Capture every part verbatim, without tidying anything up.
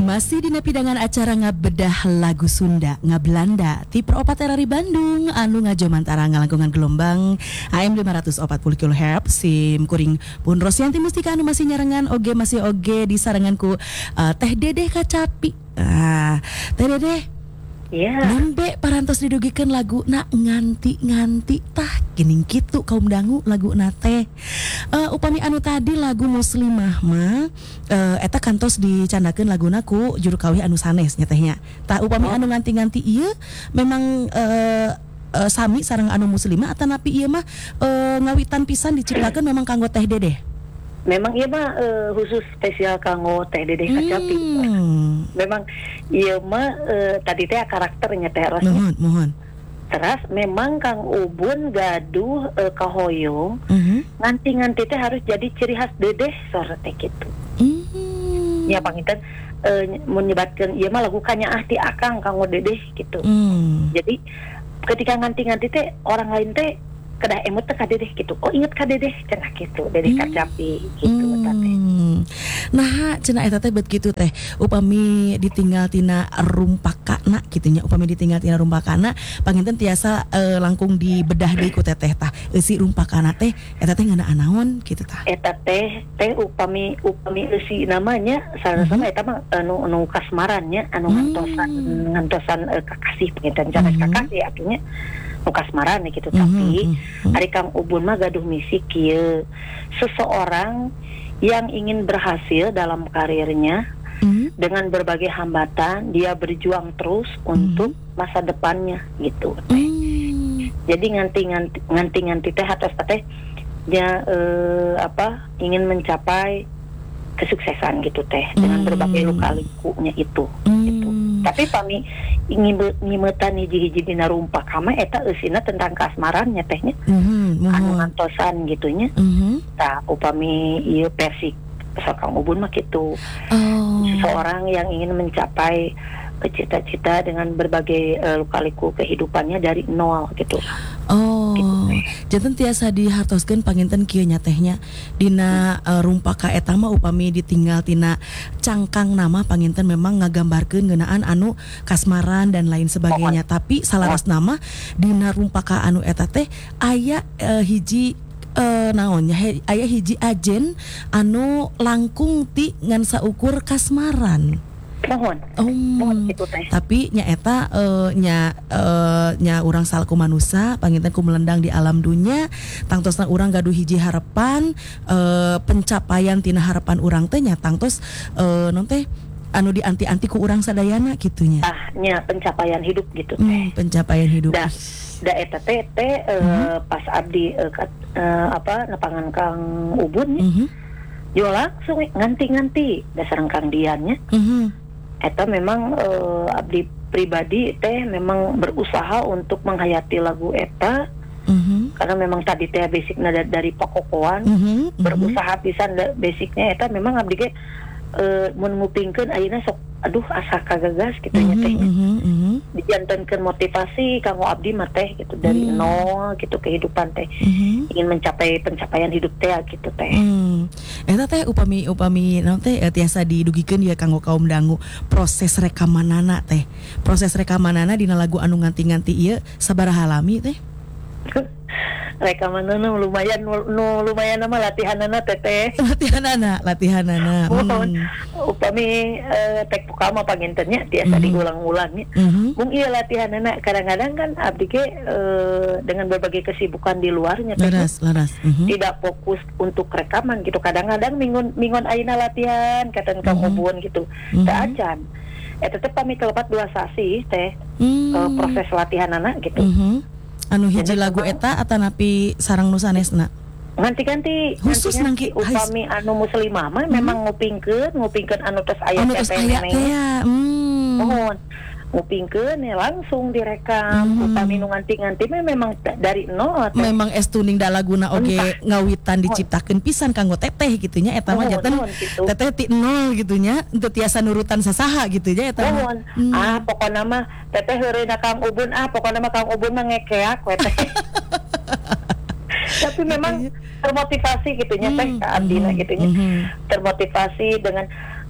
Masih dina pidangan acara ngabedah lagu Sunda ngabelanda ti Peropat Terari Bandung anu ngajoman tara ngalangkungan gelombang A M lima ratus empat puluh kilohertz sim kuring pun Rosyanti Mustika anu masih nyarengan oge masih oge disarenganku uh, Teh Dedeh Kacapi. Ah, Teh Dedeh. Iya. Nembe parantos didugikeun lagu na nganti-nganti tah geuning kitu kaum dangu lagu nate. Uh, upami anu tadi lagu Muslimah mah uh, eta kantos dicandakeun laguna ku juru kawih anu sanes nya teh nya. Tah upami anu nganti-nganti ieu memang uh, uh, sami sareng anu Muslimah atanapi ieu mah uh, ngawitan pisan diciptakeun memang kanggo Teh Dedeh. Memang iya mah uh, khusus spesial kanggo Teh Dedeh Kacapi. Hmm. Memang iya mah uh, tadi teh karakternya teh Ros. Mohon, mohon. Terus memang Kang Ubun gaduh uh, kahoyong. Uh-huh. Nganti-nganti teh harus jadi ciri khas Dedeh sore teh kitu. Hmm. Ya panginten uh, menyebabkan iya mah lagu kanyaah ti akang kanggo Dedeh gitu. Hmm. Jadi ketika nganti-nganti teh orang lain teh kedah emut teh ka Dedeh gitu. Oh inget ka Dedeh cenah gitu. Dedeh Hmm. Kacapi gitu Hmm. teh. Nah, cenah eta teh bet kitu teh. Upami ditinggal tina rumpakana kitu nya. Upami ditinggal tina rumpakana panginten tiasa e, langkung dibedah deui ku teteh tah. Eusi rumpakana teh eta teh ngeunaan naon kitu tah. Eta teh teh upami upami eusi namanya sareng-sareng eta mah anu anu kasmarannya anu Hmm. ngantosan ngantosan uh, kakasih penginten janes Mhm. kakasih artinya nu kasmaran gitu. Mhm, Tapi mhm. ari Kang Ubun mah gaduh misi kieu seseorang yang ingin berhasil dalam karirnya Mhm. dengan berbagai hambatan dia berjuang terus untuk masa depannya gitu. Hmm. Jadi nganti-nganti nganti-nganti teh atas teh dia eh, apa ingin mencapai kesuksesan gitu teh dengan Hmm. berbagai luka-likunya itu Hmm. gitu. Tapi pami ingin ngimetan hiji-hiji dina rumpak kama eta eusina tentang kasmarannya tehnya Mhm, anu mohon. ngantosan gitunya. Mhm. Tah upami ieu versi Kang Ubun mah gitu. Oh. Seseorang yang ingin mencapai cita-cita dengan berbagai uh, luka-liku kehidupannya dari nol gitu. Oh, Gitu. janten tiasa dihartoskeun panginten kieu nya tehnya dina uh, rumpaka eta mah upami ditinggal tina cangkang nama panginten memang ngagambarkeun ngeunaan anu kasmaran dan lain sebagainya. Tapi salaras nama dina rumpaka anu eta teh aya uh, hiji uh, naonnya he, aya hiji ajen anu langkung ti ngan saukur kasmaran. Mohon. Oh, Mohon gitu teh. tapi nya eta uh, nya uh, nya urang salku manusia panginten ku melendang di alam dunia tangtosna urang gaduh hiji harapan uh, pencapaian tina harapan urang teh nya tangtos uh, non teh anu dianti-anti ku urang sadayana kitunya. Ah, nya pencapaian hidup gitu teh. Hmm, pencapaian hidup. Da da eta teh teh uh, Mhm. pas abdi uh, kat, uh, apa nepangan Kang Ubun nya. Mhm. Jo langsung nganti-nganti dasar Kang Diannya. Mhm. Eta memang uh, abdi pribadi teh memang berusaha untuk menghayati lagu eta Mhm. karena memang tadi teh basicnya da- dari pakokoan Mhm. berusaha pisan da- basicnya eta memang abdi ge uh, mun ngupingkeun ayeuna sok aduh asa kagagas gitu nya teh Mhm. Mhm. Mhm. dijantankeun motivasi kanggo abdi mah teh gitu dari Hmm. nol gitu kehidupan teh Mhm. ingin mencapai pencapaian hidup teh gitu teh. Hmm. Eta teh upami upami naon teh eh, tiasa didugikeun ya kanggo kaum dangu proses rekamanana teh. Proses rekamanana dina lagu anu nganti-nganti ieu sabaraha lami teh? Rekaman nu lumayan nu lumayan nama latihanana teh teh. Latihanana, latihanana. Mohon Hmm. upami uh, tek pukama pangintennya tiasa Mhm. diulang-ulangnya. Mhm. Mung ieu latihanana kadang-kadang kan abdi ge uh, dengan berbagai kesibukan di luarnya teh Laras, laras. Mhm. tidak fokus untuk rekaman gitu. Kadang-kadang mingun mingun ayeuna latihan katan Kang Mhm. Ubun gitu. Mhm. Teu acan. Eta teh pami kelepat dua sasi teh Hmm. uh, proses latihanana gitu. Mhm. Anu hiji Jadi lagu memang- eta atanapi sarang nu sanesna? Ganti-ganti Khusus ganti-ganti nangki- upami anu muslimah mah memang ngupingkeun ngupingkeun anu tos aya Anu tos teh aya teh ya. Hmm. mohon ngupingkeun ya langsung direkam. Mhm. Upami nu nganti-nganti mah memang t- dari nol teh. Memang estuning da laguna oge Entah. ngawitan diciptakeun pisan kanggo teteh gitu nya eta mah Mohon, janten mohon gitu. teteh ti nol gitu nya teu tiasa nurutan sasaha gitu nya eta mah. Mohon. Hmm. Ah pokona mah teteh heureuna Kang Ubun ah pokona mah Kang Ubun mah ngekeak we teh. Tapi memang termotivasi gitunya teh Hmm, ka abdina mhm, gitunya. mhm. Termotivasi dengan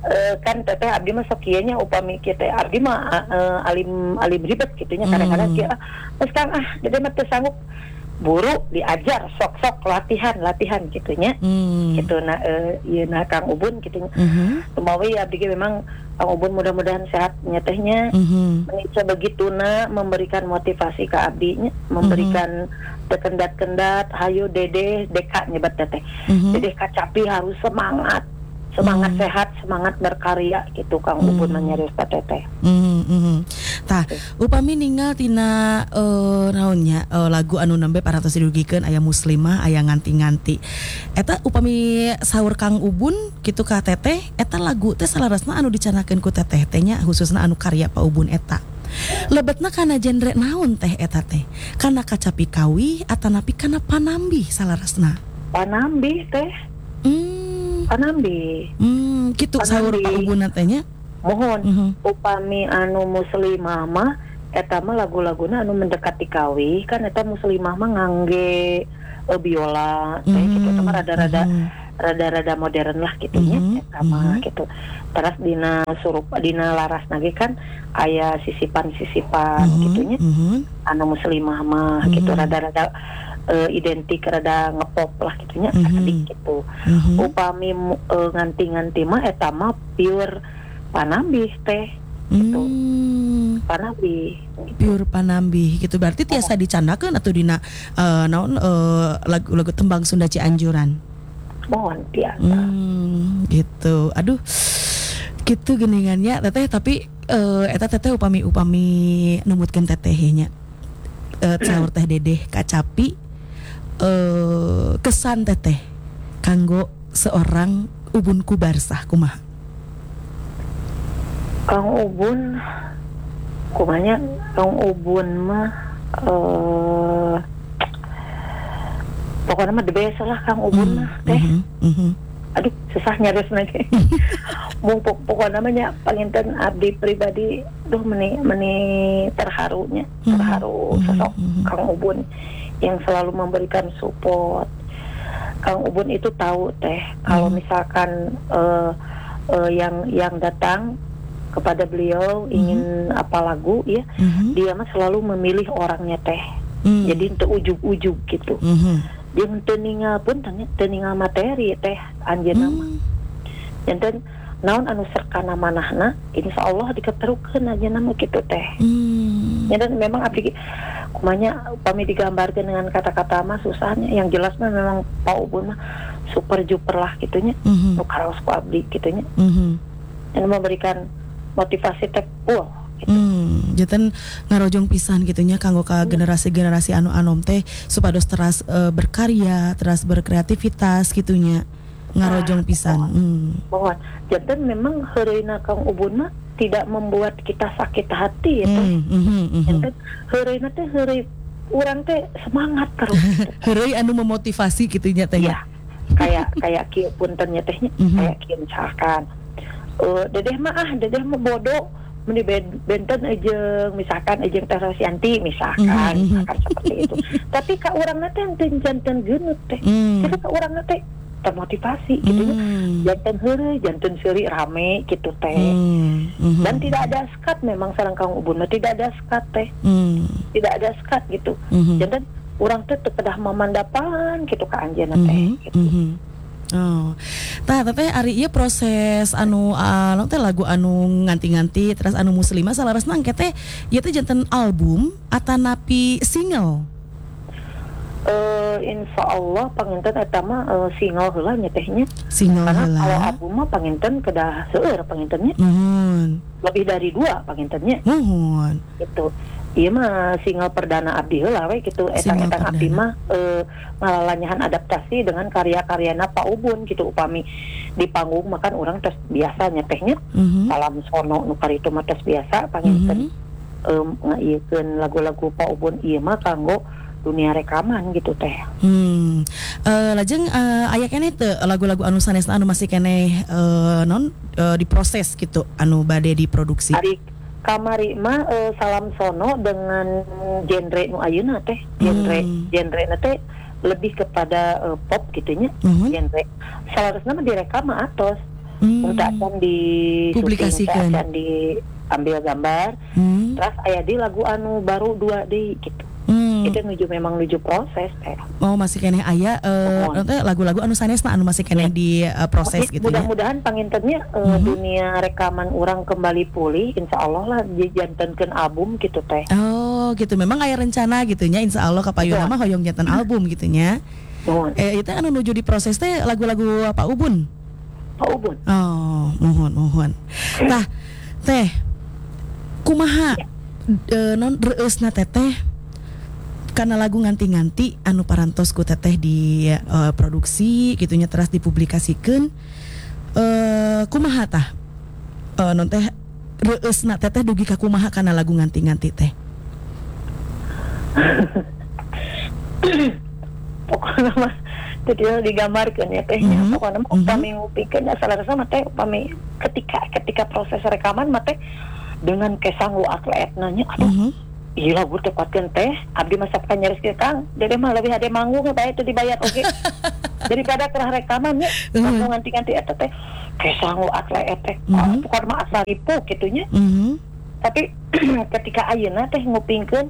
Eh, kan teteh abdi mah sok kieu nya upami kieu teh abdi mah uh, alim alim ribet kitu nya kadang-kadang kieu ah geus Kang ah dede mah teu sanggup buru diajar sok-sok latihan latihan kitu nya Hmm. gitu nah uh, ieu nah Kang Ubun kitu nya Mhm. kumawi abdi ge memang Kang Ubun mudah-mudahan sehat nya tehnya Mhm. menica begituna memberikan motivasi ke abdi nya memberikan kendat-kendat hayu dede deka nyebat teteh Mhm. dede kacapi harus semangat semangat Hmm. sehat, semangat berkarya gitu Kang Ubun Hmm. menyarius teteh. Mhm, mhm. Tah, upami ninggal tina eh naonnya eh, lagu anu nembe parantos didugikeun aya muslimah aya nganti-nganti. Eta upami saur Kang Ubun kitu ka teteh, eta lagu teh salarasna anu dicanakeun ku teteh teh nya khususna anu karya Pak Ubun eta. Lebetna kana genre naon teh eta teh? Kana kacapi kawi atanapi kana panambi salarasna? Panambi teh, Hmm, panambi. hmm kitu saur Panambi. Pak Ubun teh nya. Mohon Mhm. upami anu muslimah mah eta mah lagu-laguna anu mendekati kawi kan eta muslimah mah ngangge eh, biola teh gitu eta mah rada-rada Mhm. rada-rada modern lah gitunya Mhm, eta mah mhm. gitu. Terus dina surup dina laras nage kan aya sisipan-sisipan Mhm, gitunya mhm. anu muslimah mah Mhm. gitu rada-rada eh, identik rada ngepop lah gitunya Mhm. adik gitu. Mhm. Upami mu- eh, nganti-nganti mah eta mah pure panambi teh gitu. Hmm, Panambi pure panambi gitu berarti tiasa dicandakeun atuh dina eh, naon eh, lagu-lagu tembang Sunda Cianjuran. mohon tiasa. Hmm, gitu. Aduh. Gitu geningannya teteh tapi eh, eta teteh upami upami numutkeun teteh nya. Eh caur teh dedeh kacapi eh kesan teteh kanggo seorang Ubun Kubarsah kumaha? Kang Ubun kumanya Kang Ubun mah eh pokoknya mah the best lah Kang Ubun mah teh. Mhm, mhm. Aduh susah nyaris lagi. Mau pok- pokoknya namanya panginten abdi pribadi duh meni meni terharunya terharu Mhm, sosok mhm. Kang Ubun yang selalu memberikan support. Kang Ubun itu tahu teh kalau Mhm. misalkan eh, eh, yang yang datang kepada beliau ingin apa lagu ya Mhm. dia mah selalu memilih orangnya teh. Mhm. Jadi untuk ujug-ujug gitu. Mhm. Dia teu ningal pun tanya teu ningal materi teh anjeunna mah. Mhm. Janten naon anu serkana manahna insyaallah diketerukeun ajeunna mah kitu teh. Hmm. Janten memang abdi kumanya upami digambarkeun dengan kata-kata mah susahnya yang jelas mah memang Pak Ubun mah super juper lah gitunya. Mhm. Nu karaos ku abdi gitunya. Mhm. Dan memberikan motivasi teh wow gitu. Hmm, janten ngarojong pisan gitunya kanggo ka generasi-generasi anu anom teh supados teras eh, berkarya, teras berkreativitas gitunya. Ngarojong pisan. Hmm. Mohon janten memang heureuna Kang Ubun mah tidak membuat kita sakit hati ya teh. Hmm, mhm, mhm. Janten heureuna teh heureuy urang teh semangat terus. gitu. Heureuy anu memotivasi gitunya teh. Iya. Kayak kayak kieu punten nya tehnya Mhm. kayak kieu misalkan eh dedeh mah ah dedeh mah bodoh meni ben- benten ejeng misalkan ejeng Teh Rosianti misalkan Mhm, mhm. misalkan seperti itu. Tapi ka urangna teh teu janten geunut teh. Hmm. Jadi ka urangna teh termotivasi gitu nya. Hmm. Janten heureuy janten seuri rame gitu teh. Hmm. Mhm. Dan tidak ada skat memang sareng Kang Ubun mah tidak ada skat teh. Hmm. Tidak ada skat gitu. Mhm. Janten urang teh teu kedah mamandapan gitu ka anjeunna teh Mhm, gitu. mhm. Oh, tah teteh ari ieu proses anu anu teh lagu anu nganti-nganti terus anu muslimah salarasna engke teh ieu teh janten album atanapi single. Eh insya Allah panginten eta mah eh, single heula nya tehnya. Single Karena kalau heula. album mah panginten kedah seueur pangintennya Nuhun. lebih dari dua pangintennya Nuhun. gitu. Ieu mah single perdana abdi heula we gitu. Single Etang-etang abdi perdana. mah eh ngalalanyahan adaptasi dengan karya-karyana Pak Ubun gitu upami di panggung makan orang tes biasanya tehnya Mhm. salam sono nu karitu mah tes biasa panginten Mhm. em ngaieukeun lagu-lagu Pak Ubun ieu mah kanggo dunia rekaman gitu teh. Hmm. Eh lajeng eh, aya keneh teu lagu-lagu anu sanesna anu masih keneh eh, non eh, diproses gitu anu bade diproduksi. Ari kamari mah eh, salam sono dengan genre nu ayeuna teh genre Hmm. genre na teh lebih kepada eh, pop gitunya Mhm. genre salarasna mah direkam mah atos Hmm. Untuk akan di Publikasikan. akan diambil gambar. Hmm. Terus aya di lagu anu baru dua D gitu. Hmm. Itu nuju memang nuju proses teh. Oh masih keneh aya uh, Oh. nanti lagu-lagu anu sanesna anu masih keneh di uh, proses gitu ya. Mudah-mudahan pangintennya uh, Mhm. dunia rekaman orang kembali pulih, insya Allah lah dijantenkeun album gitu teh. Oh gitu, memang aya rencana gitunya insya Allah kapayuna mah hoyong jantan album gitunya. Nuhun. Eh itu anu nuju di proses teh lagu-lagu Pak Ubun. Pak Ubun. Oh mohon mohon. Tah teh kumaha e, non reusna teteh karena lagu nganti-nganti anu parantos ku teteh di uh, produksi gitunya terus dipublikasikeun uh, kumaha tah uh, non teh reusna teteh dugi ka kumaha kana lagu nganti-nganti teh. Pokoknya mah jadi digambarkan ya tehnya. Mhm. Pokoknya mah Mhm. upami ngupikeun asal rasa mah teh upami ketika ketika proses rekaman mah teh dengan kesanggu atletnanya aduh Mhm. iya lagu tepatkeun teh abdi masapkan nyaris kieu Kang dede mah leuwih hade manggung bae itu dibayar oge daripada kerah rekaman ya lagu nganti-nganti eta teh kesanggu atlet teh Mhm. pokoknya mah asal ripuh kitunya. Mhm. Tapi ketika ayeuna teh ngupingkeun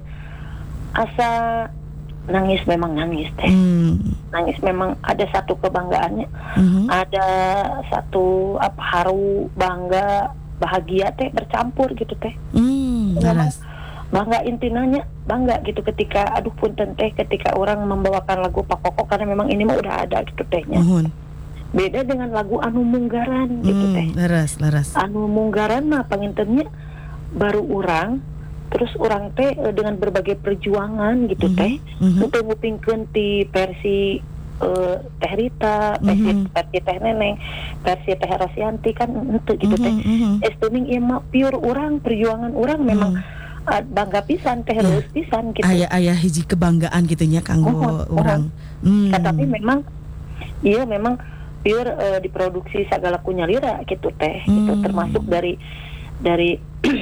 asa nangis memang nangis teh. Hmm. Nangis memang ada satu kebanggaannya. Mhm. Ada satu apa haru, bangga, bahagia teh bercampur gitu teh. Hmm. Memang Laras. bangga intinanya bangga gitu ketika aduh punten teh ketika orang membawakan lagu Pak Koko karena memang ini mah udah ada gitu tehnya. Mohon. Beda dengan lagu anu munggaran gitu teh. Hmm. Laras, laras. Anu munggaran mah pangintennya baru orang terus orang teh eh, dengan berbagai perjuangan gitu Mhm. teh Mhm. untuk ngupingkeun ti versi eh, Teh Rita, versi, Mhm. versi Teh Neneng, versi Teh Rosianti kan ente gitu teh. Mhm. Mhm. Estining ieu mah pure orang, perjuangan orang memang Hmm. uh, bangga pisan teh Iya. reus pisan gitu. Ayah-ayah hiji kebanggaan gitunya kanggo Mohon, orang. Hmm. Tetapi memang iya memang pure eh, diproduksi sagala kunyalira gitu teh. Gitu Hmm. termasuk dari dari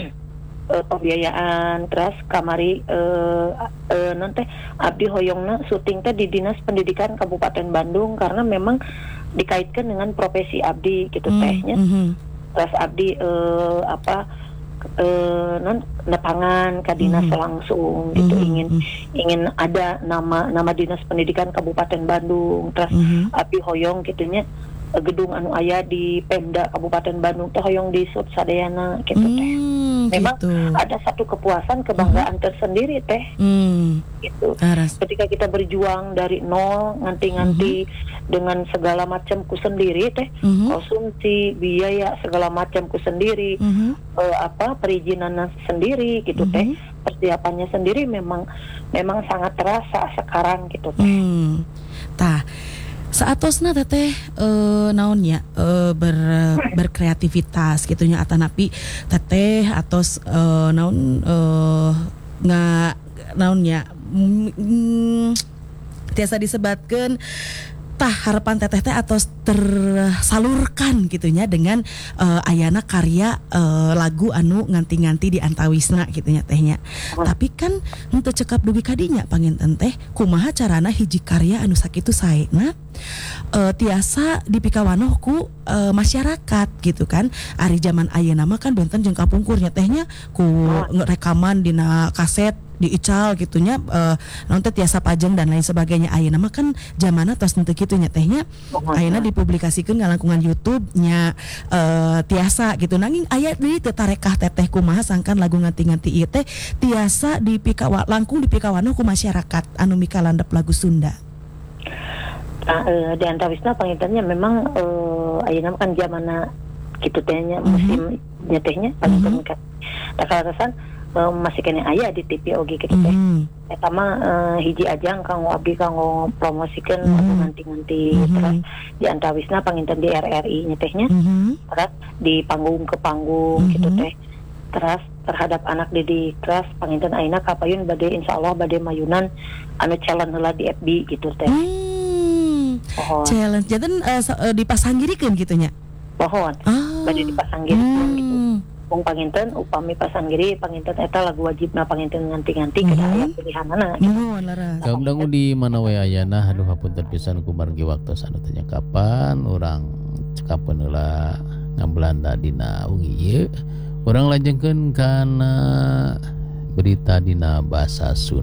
eh, pembiayaan terus kamari eh, eh, nanti abdi hoyongna syuting teh di Dinas Pendidikan Kabupaten Bandung karena memang dikaitkan dengan profesi abdi gitu Hmm. tehnya. Mhm. Terus abdi eh, apa eh, non nepangan ke dinas Mhm. langsung gitu Mhm. ingin ingin ada nama nama Dinas Pendidikan Kabupaten Bandung terus Mhm. abdi hoyong gitunya eh, gedung anu aya di Pemda Kabupaten Bandung teh hoyong di Sud Sadayana gitu teh. Hmm, Memang gitu. ada satu kepuasan kebanggaan tersendiri teh Hmm. gitu. Laras. Ketika kita berjuang dari nol nganti-nganti dengan segala macam ku sendiri teh, Mhm. konsumsi, biaya segala macam ku sendiri, Mhm. eh, apa perizinan sendiri gitu Mhm. teh, persiapannya sendiri memang memang sangat terasa sekarang gitu teh. Hmm. Tah, saatosna teteh eh, naonnya eh, ber, berkreativitas gitunya atanapi teteh atos eh, naon eh, nga naonnya mm, mm, tiasa disebatkeun tah harapan teteh teh atos tersalurkan gitunya dengan eh, ayana karya eh, lagu anu nganti-nganti di antawisna gitunya tehnya. Hmm. Tapi kan henteu cekap dugi kadinya panginten teh kumaha carana hiji karya anu sakitu saena eh, tiasa dipikawanoh ku eh, masyarakat gitu kan. Ari zaman ayeuna mah kan benten jeung kapungkurnya tehnya ku rekaman dina kaset diical gitunya eh, naon teh tiasa pajeng dan lain sebagainya. Ayeuna mah kan zamanna tos teu kitu nya tehnya. Ayeuna dipublikasikeun ngalangkungan YouTube-nya eh, tiasa gitu. Nanging aya deui teu tarekah teteh kumaha sangkan lagu nganti-nganti ieu teh tiasa dipikawa langkung dipikawanoh ku masyarakat anu mika landep lagu Sunda. Nah, eh, di antawisna pangintennya memang eh, ayeuna kan zamanna kitu tehnya Mhm. musim nyetehnya panginten Mhm. kan. Tak kalasan eh, masih kena aya di T V oge gitu teh. Mhm. Eta mah eh, hiji ajang kanggo abdi kanggo promosikeun Mhm. lagu nganti-nganti Mhm. terus di antawisna panginten di R R I nya tehnya. Mhm. Terus di panggung ke panggung Mhm. gitu teh. Terus terhadap anak didik terus panginten ayeuna kapayun bade insyaallah bade mayunan anu challenge heula di F B gitu teh. Hmm. Pohon. Challenge janten uh, uh, dipasanggirikeun gitu nya. Pohon. Ah. Bade dipasanggirikeun gitu. Hmm. Wong panginten upami pasanggiri panginten eta lagu wajibna panginten nganti-nganti Mhm. kada aya pilihanana. Nuhun laras. Kaum di mana we ayana aduh hapunten pisan ku margi waktu anu tanya kapan urang cekapeun heula Belanda dina wengi ieu. Urang lajengkeun kana berita dina basa Sunda.